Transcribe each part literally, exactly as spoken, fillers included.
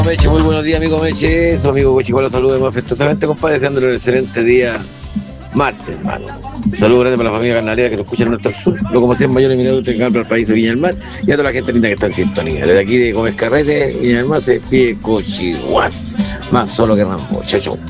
Meche, muy buenos días, amigo Meche. Su amigo Cochico, los saludos más afectuosamente, compadre, deseándole un excelente día martes, hermano. Saludos grandes para la familia carnalera que nos escucha en nuestro sur, Locomoción Mayor Minero de Campo al país de Viña del Mar y a toda la gente linda que está en sintonía. Desde aquí de Gómez Carrete, Viña del Mar, se despide Cochiguas. Más solo que Rambo. Chau, chau.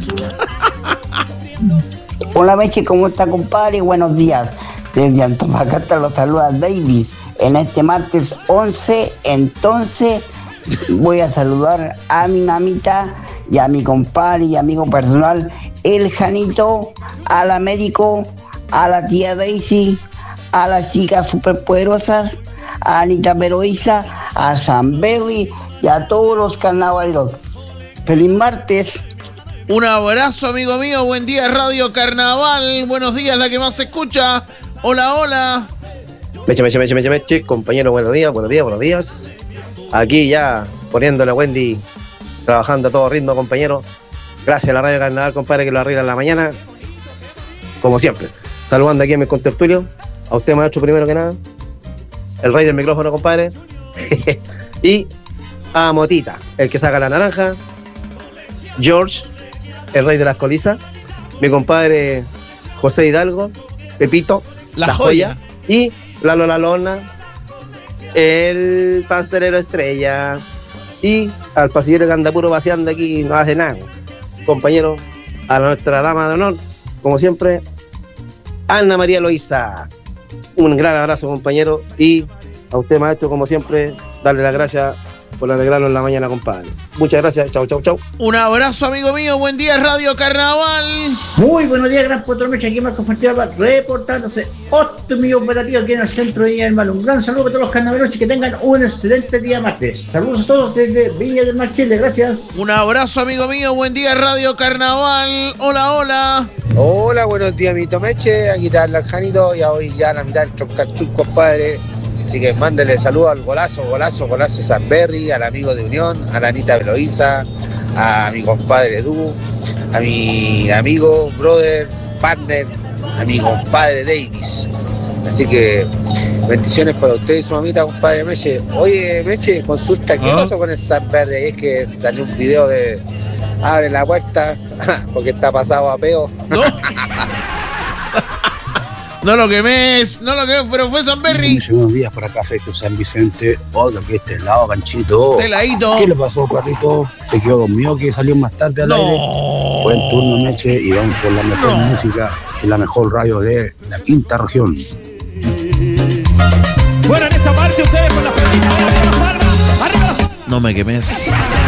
Hola Meche, ¿cómo está, compadre? Buenos días. Desde Antofagasta los saluda Davis. En este martes once, entonces voy a saludar a mi mamita y a mi compadre y amigo personal, el Janito, a la médico, a la tía Daisy, a las chicas superpoderosas, a Anita Peroiza, a San Berry y a todos los carnavaleros. ¡Feliz martes! Un abrazo, amigo mío. Buen día, Radio Carnaval. Buenos días, la que más se escucha. Hola, hola. Meche, meche, meche, meche, meche. Compañero, buenos días, buenos días, buenos días. Aquí ya poniéndole a Wendy, trabajando a todo ritmo, compañero. Gracias a la Radio Carnaval, compadre, que lo arregla en la mañana. Como siempre. Saludando aquí a mis contertulios. A usted, maestro, primero que nada. El rey del micrófono, compadre. Y a Motita, el que saca la naranja. George, el rey de las colizas. Mi compadre José Hidalgo. Pepito, la, la joya. joya. Y Lalo La Lona, el pastelero estrella. Y al pasillero que anda puro paseando aquí, no hace nada. Compañero, a nuestra dama de honor, como siempre, Ana María Loíza. Un gran abrazo, compañero. Y a usted, maestro, como siempre, darle las gracias por alegrarnos en la mañana, compadre. Muchas gracias. Chau, chau, chau. Un abrazo, amigo mío. Buen día, Radio Carnaval. Muy buenos días, gran Puerto Meche. Aquí Marco Fontiaba reportándose optimio operativo aquí en el centro de Viña del Mar. Un gran saludo a todos los carnavaleros y que tengan un excelente día martes. Saludos a todos desde Viña del Mar, Chile. Gracias. Un abrazo, amigo mío. Buen día, Radio Carnaval. Hola, hola. Hola, buenos días, mi Tomeche. Aquí está el Janito y hoy ya la mitad del Choncachú, compadre. Así que mándele saludos al golazo, golazo, golazo San Berry, al amigo de Unión, a la Anita Beloiza, a mi compadre Edu, a mi amigo, brother, partner, a mi compadre Davis. Así que bendiciones para usted y su mamita, compadre Meche. Oye, Meche, consulta, ¿qué ¿Ah? pasó con el San Berry? Es que salió un video de abre la puerta porque está pasado a peo. ¿No? No lo quemés, no lo quemés, pero fue San Berry. Unos días por acá, Sergio San Vicente. Otro que este lado, Panchito. Este ladito. ¿Qué le pasó, perrito? Se quedó dormido, que salió más tarde al no. aire. Buen turno, Meche, y vamos por la mejor no. música y la mejor radio de la quinta región. Bueno, en esta parte ustedes con las perritas, arriba las palmas, arriba las palmas. No me quemes.